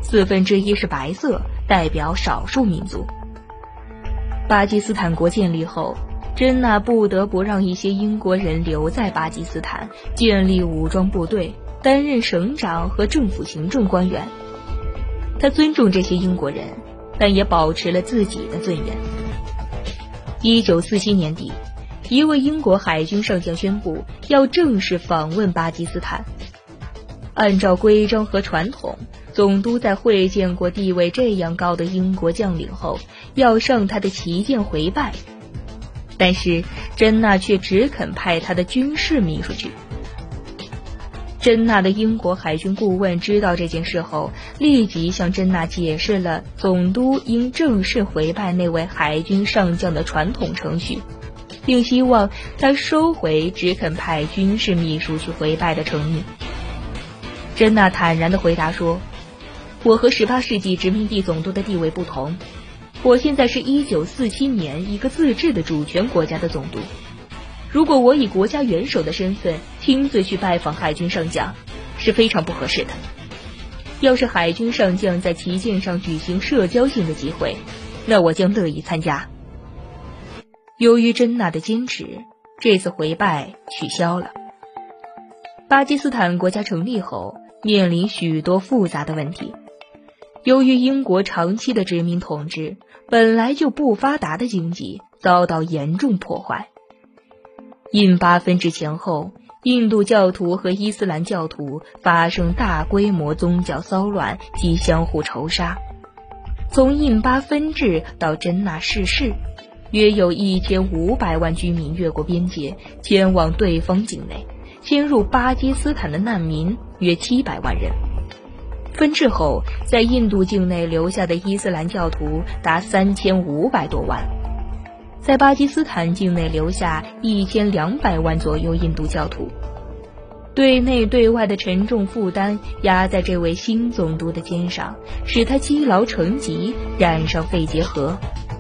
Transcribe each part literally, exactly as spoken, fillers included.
四分之一是白色，代表少数民族。巴基斯坦国建立后，珍娜不得不让一些英国人留在巴基斯坦，建立武装部队，担任省长和政府行政官员。他尊重这些英国人，但也保持了自己的尊严。一九四七年底，一位英国海军上将宣布要正式访问巴基斯坦。按照规章和传统，总督在会见过地位这样高的英国将领后，要上他的旗舰回拜。但是珍娜却只肯派他的军事秘书去。珍娜的英国海军顾问知道这件事后，立即向珍娜解释了总督应正式回拜那位海军上将的传统程序，并希望他收回只肯派军事秘书去回拜的承诺。珍娜坦然地回答说，我和十八世纪殖民地总督的地位不同，我现在是一九四七年一个自治的主权国家的总督。如果我以国家元首的身份亲自去拜访海军上将，是非常不合适的。要是海军上将在旗舰上举行社交性的集会，那我将乐意参加。由于珍娜的坚持，这次回拜取消了。巴基斯坦国家成立后，面临许多复杂的问题。由于英国长期的殖民统治，本来就不发达的经济遭到严重破坏。印巴分治前后，印度教徒和伊斯兰教徒发生大规模宗教骚乱及相互仇杀。从印巴分治到珍娜逝世，约有一千五百万居民越过边界前往对方境内，迁入巴基斯坦的难民约七百万人。分治后，在印度境内留下的伊斯兰教徒达三千五百多万，在巴基斯坦境内留下一千两百万左右印度教徒。对内对外的沉重负担压在这位新总督的肩上，使他积劳成疾，染上肺结核。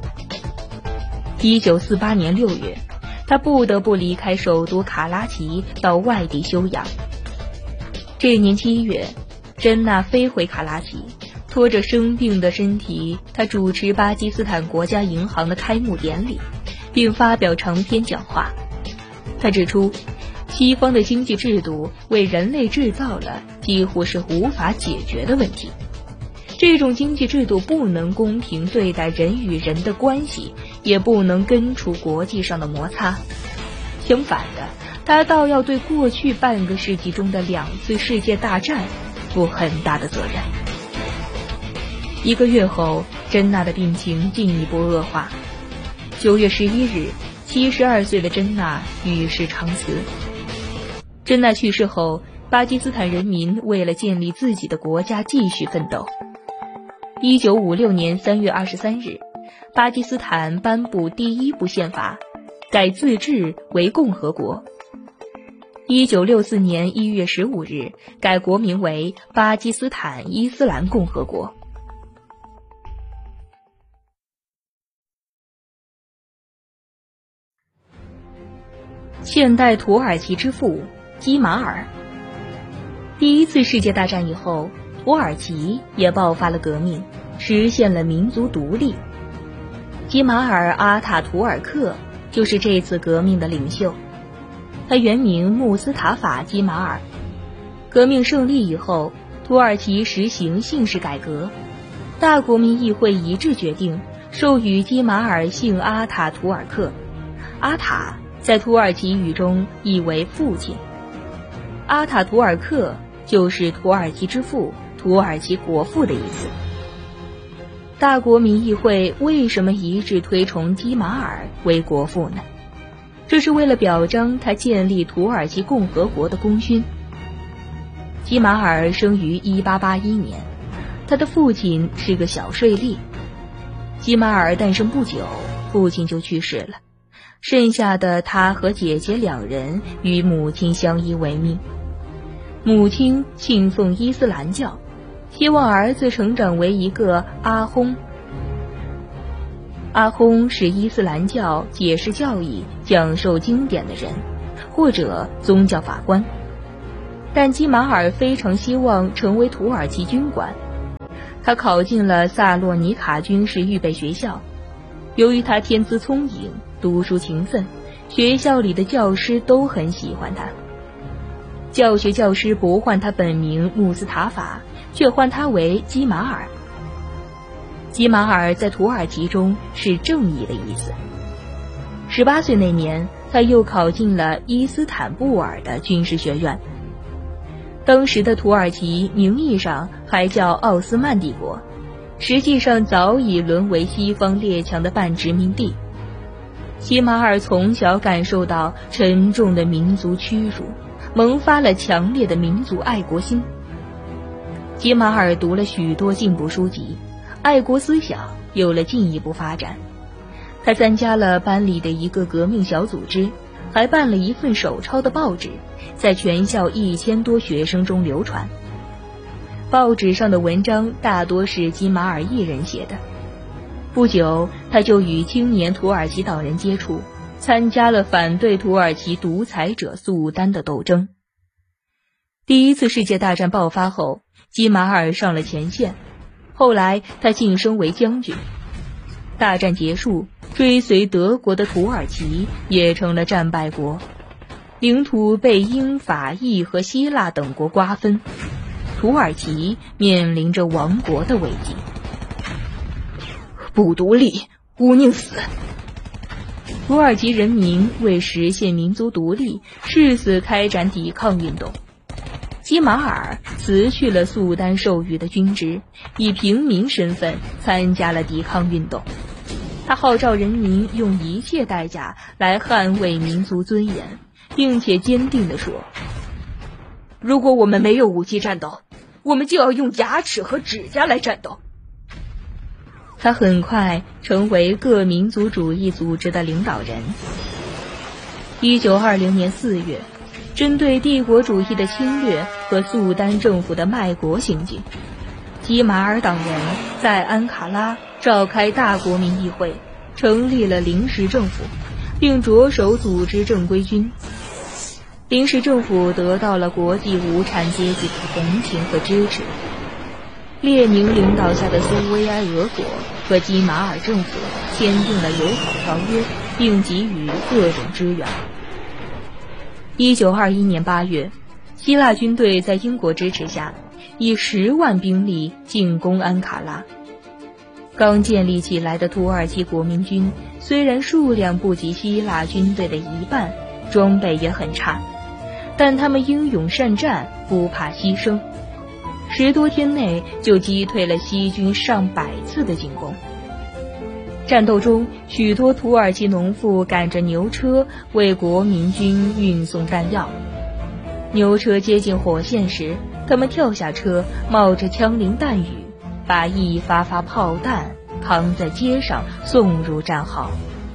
一九四八年六月，他不得不离开首都卡拉奇到外地休养。这年七月，珍娜飞回卡拉奇，拖着生病的身体，他主持巴基斯坦国家银行的开幕典礼，并发表长篇讲话。他指出，西方的经济制度为人类制造了几乎是无法解决的问题。这种经济制度不能公平对待人与人的关系，也不能根除国际上的摩擦。相反的，他倒要对过去半个世纪中的两次世界大战负很大的责任。一个月后，珍娜的病情进一步恶化。九月十一日，七十二岁的珍娜与世长辞。珍娜去世后，巴基斯坦人民为了建立自己的国家继续奋斗。一九五六年三月二十三日，巴基斯坦颁布第一部宪法，改自治为共和国。一九六四年一月十五日，改国名为巴基斯坦伊斯兰共和国。现代土耳其之父基马尔。第一次世界大战以后，土耳其也爆发了革命，实现了民族独立。基马尔·阿塔图尔克就是这次革命的领袖，他原名穆斯塔法·基马尔。革命胜利以后，土耳其实行姓氏改革，大国民议会一致决定授予基马尔姓阿塔图尔克。阿塔在土耳其语中意为父亲，阿塔图尔克就是土耳其之父、土耳其国父的意思。大国民议会为什么一致推崇基马尔为国父呢？这是为了表彰他建立土耳其共和国的功勋。基马尔生于一八八一年，他的父亲是个小税吏。基马尔诞生不久，父亲就去世了，剩下的他和姐姐两人与母亲相依为命。母亲信奉伊斯兰教，希望儿子成长为一个阿訇。阿訇是伊斯兰教解释教义、讲授经典的人，或者宗教法官。但基马尔非常希望成为土耳其军官。 他考进了萨洛尼卡军事预备学校。由于他天资聪颖，读书勤奋，学校里的教师都很喜欢他。教学教师不唤他本名穆斯塔法，却唤他为基马尔。基马尔在土耳其中是正义的意思。十八岁那年，他又考进了伊斯坦布尔的军事学院。当时的土耳其名义上还叫奥斯曼帝国，实际上早已沦为西方列强的半殖民地。基马尔从小感受到沉重的民族屈辱，萌发了强烈的民族爱国心。基马尔读了许多进步书籍，爱国思想有了进一步发展。他参加了班里的一个革命小组织，还办了一份手抄的报纸，在全校一千多学生中流传。报纸上的文章大多是基马尔一人写的。不久，他就与青年土耳其党人接触，参加了反对土耳其独裁者苏丹的斗争。第一次世界大战爆发后，基马尔上了前线，后来他晋升为将军。大战结束，追随德国的土耳其也成了战败国，领土被英法意和希腊等国瓜分，土耳其面临着亡国的危机。不独立，勿宁死！土耳其人民为实现民族独立，誓死开展抵抗运动。基马尔辞去了苏丹授予的军职，以平民身份参加了抵抗运动。他号召人民用一切代价来捍卫民族尊严，并且坚定地说：如果我们没有武器战斗，我们就要用牙齿和指甲来战斗。他很快成为各民族主义组织的领导人。一九二零年四月，针对帝国主义的侵略和苏丹政府的卖国行径，基马尔党人在安卡拉召开大国民议会，成立了临时政府，并着手组织正规军。临时政府得到了国际无产阶级的同情和支持。列宁领导下的苏维埃俄国和基马尔政府签订了友好条约，并给予各种支援。一九二一年八月，希腊军队在英国支持下，以十万兵力进攻安卡拉。刚建立起来的土耳其国民军虽然数量不及希腊军队的一半，装备也很差，但他们英勇善战，不怕牺牲。十多天内就击退了西军上百次的进攻。战斗中，许多土耳其农妇赶着牛车为国民军运送弹药。牛车接近火线时，他们跳下车，冒着枪林弹雨，把一发发炮弹扛在街上送入战壕。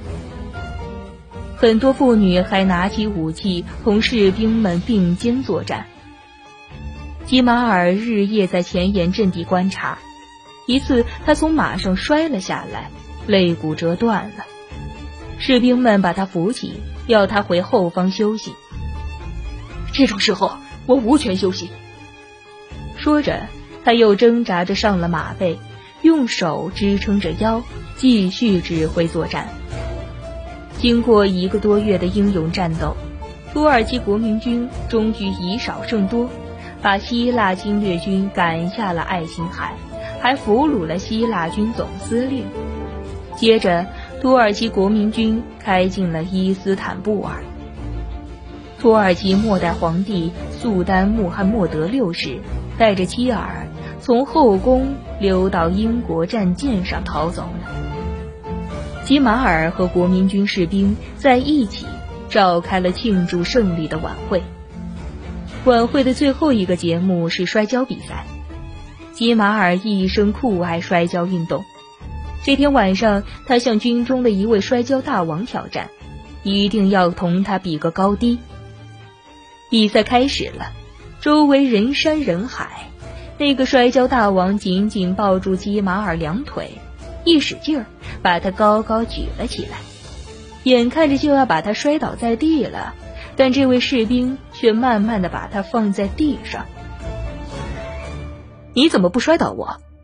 很多妇女还拿起武器同士兵们并肩作战。基马尔日夜在前沿阵地观察，一次他从马上摔了下来，肋骨折断了。士兵们把他扶起，要他回后方休息。这种时候我无权休息。说着，他又挣扎着上了马背，用手支撑着腰，继续指挥作战。经过一个多月的英勇战斗，土耳其国民军终于以少胜多，把希腊侵略军赶下了爱琴海，还俘虏了希腊军总司令。接着，土耳其国民军开进了伊斯坦布尔。土耳其末代皇帝苏丹穆罕默德六世带着妻儿从后宫溜到英国战舰上逃走了。基马尔和国民军士兵在一起召开了庆祝胜利的晚会。晚会的最后一个节目是摔跤比赛。基马尔一生酷爱摔跤运动。这天晚上，他向军中的一位摔跤大王挑战，一定要同他比个高低。比赛开始了，周围人山人海。那个摔跤大王紧紧抱住基马尔两腿，一使劲儿，把他高高举了起来，眼看着就要把他摔倒在地了，但这位士兵却慢慢地把他放在地上。你怎么不摔倒我？